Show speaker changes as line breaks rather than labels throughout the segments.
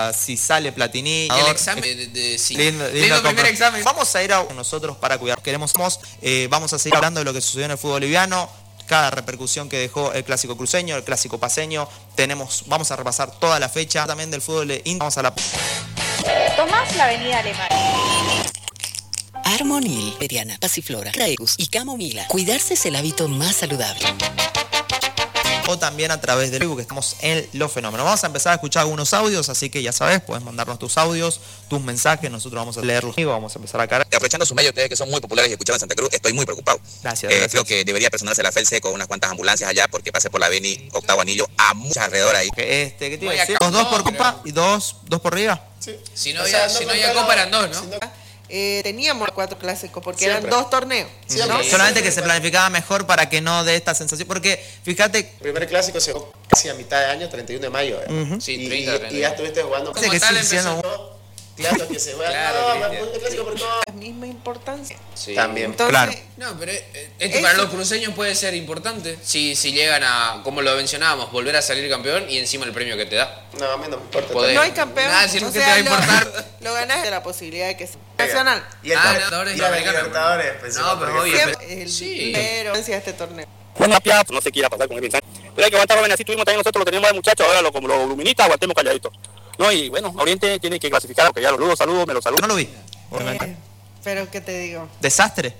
si sale Platini.
El examen sí. Lindo primer examen.
Vamos a ir a nosotros para cuidar. Vamos a seguir hablando de lo que sucedió en el fútbol boliviano, cada repercusión que dejó el clásico cruceño, el clásico paceño. Vamos a repasar toda la fecha también del fútbol indio. Vamos a la...
Tomás la avenida Alemania.
Armonil, Periana, Pasiflora, Raegus y Camomila. Cuidarse es el hábito más saludable.
O también a través del Facebook, que estamos en Los Fenómenos. Vamos a empezar a escuchar algunos audios, así que ya sabes, puedes mandarnos tus audios, tus mensajes, nosotros vamos a leerlos y vamos a empezar a cargar.
Aprovechando sus medios, ustedes que son muy populares y escuchados en Santa Cruz, estoy muy preocupado.
Gracias.
Creo que debería personarse la FELCE con unas cuantas ambulancias allá, porque pase por la Beni, octavo anillo, a muchos alrededor ahí.
¿Qué te iba a decir? Dos por copa y dos por arriba.
Sí. Si no había copa eran dos, ¿no?
Teníamos 4 clásicos porque
Siempre.
eran 2 torneos.
¿no? Solamente que se planificaba mejor para que no dé esta sensación, porque fíjate...
El primer clásico se jugó casi a mitad de año, 31 de mayo.
Sí,
30, y ya estuviste jugando.
Como tal empezó...
Claro que se juega. El clásico por todo.
La misma importancia.
Sí.
También.
Entonces,
claro.
No, pero esto para los cruceños puede ser importante si llegan a, como lo mencionábamos, volver a salir campeón y encima el premio que te da.
No, a mí no me importa.
Podés.
no hay campeón.
Nada, si no, ¿qué te va a importar?
Lo ganas de la posibilidad de que sea nacional.
Y el
Libertadores
y a la Libertadores. Pues,
no, pero obvio.
Sí. Pero de este torneo.
Bueno, no se quiera pasar con el Vincent. Pero hay que aguantar, jóvenes, así tuvimos también nosotros, lo teníamos de muchachos, ahora como los luministas, aguantemos calladitos. No, y bueno, Oriente tiene que clasificar, porque ya los saludos, me los saludo.
No lo vi, obviamente.
Pero, ¿qué te digo?
Desastre.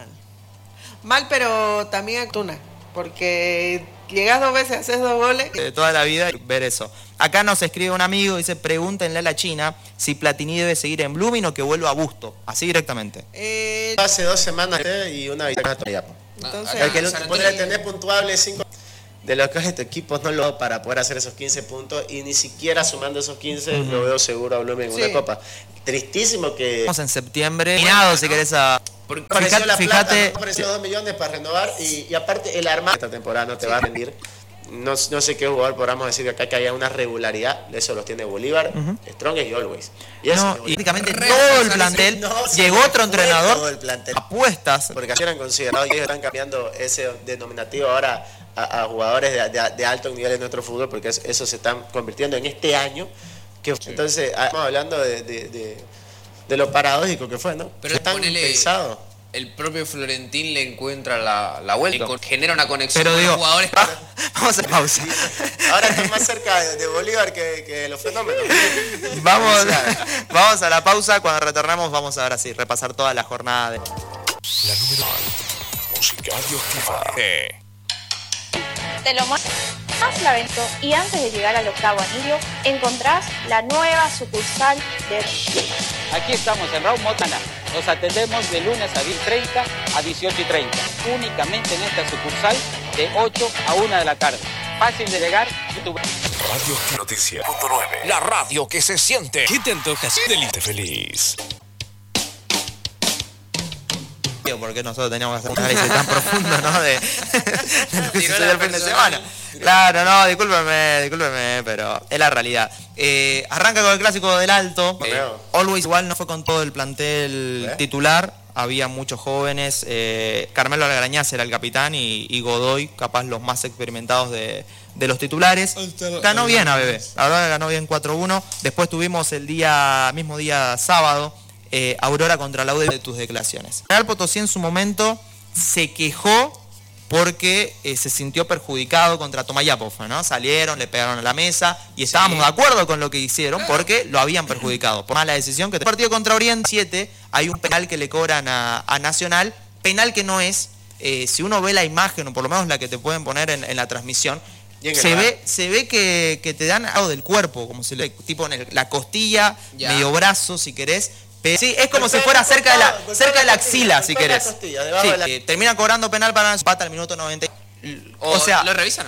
Mal, pero también Tuna. Porque llegas 2 veces, haces 2 goles.
De toda la vida, ver eso. Acá nos escribe un amigo, dice, pregúntenle a la China si Platini debe seguir en Blooming o que vuelva a Busto. Así directamente.
Hace 2 semanas y una victoria todavía.
Entonces,
El que no podría tener puntuable 5 de los que este equipo no lo para poder hacer esos 15 puntos y ni siquiera sumando esos 15 lo veo seguro a Blooming en una copa. Tristísimo que...
Estamos en septiembre. Minado, si querés a...
Apareció la plata, ¿no? Apareció 2 millones para renovar y aparte el armado esta temporada no te va a rendir. No sé qué jugador podamos decir acá que haya una regularidad. Eso los tiene Bolívar, Strongest y Always.
Y prácticamente todo el plantel. Llegó otro entrenador.
Todo el plantel.
Apuestas.
Porque así eran considerados y ellos están cambiando ese denominativo ahora a jugadores de alto nivel en nuestro fútbol, porque eso se están convirtiendo en este año. Entonces, estamos hablando de lo paradójico que fue, ¿no?
Pero
tan pensado.
El propio Florentín le encuentra la vuelta, genera una conexión
pero
con
digo,
los jugadores.
Vamos a pausa.
Ahora están más cerca de Bolívar que los Fenómenos.
Vamos a la pausa. Cuando retornamos vamos a ahora sí repasar toda la jornada de...
La número 1. Música radioactiva.
Te lo más la vento y antes de llegar al octavo anillo encontrás la nueva sucursal de...
Aquí estamos en Raúl Motana. Nos atendemos de lunes a 10:30 a 18:30. Únicamente en esta sucursal de 8 a 1 de la tarde. Fácil de llegar.
Radio Noticia. .9. La radio que se siente. ¿Qué te antojas? Delite feliz.
Porque nosotros teníamos que hacer un análisis tan profundo, ¿no? De lo que sucedió el fin de semana. Claro, no, discúlpeme, pero es la realidad. Arranca con el clásico del Alto. Always igual no fue con todo el plantel titular. Había muchos jóvenes. Carmelo Algarañaz era el capitán y Godoy, capaz los más experimentados de los titulares. Ganó bien a Bebé. La verdad que ganó bien 4-1. Después tuvimos el mismo día sábado. Aurora contra la UD de tus declaraciones. Real Potosí en su momento se quejó porque se sintió perjudicado contra Tomayapov, ¿no? Salieron, le pegaron a la mesa y estábamos de acuerdo con lo que hicieron porque lo habían perjudicado. Por mala decisión que el partido contra Oriente 7 hay un penal que le cobran a Nacional, penal que no es, si uno ve la imagen o por lo menos la que te pueden poner en la transmisión, se ve que te dan algo del cuerpo, como si tipo en la costilla, medio brazo si querés. Sí, es como si fuera cerca de la axila, si querés. Termina cobrando penal para empate al minuto 90.
O sea, ¿lo revisan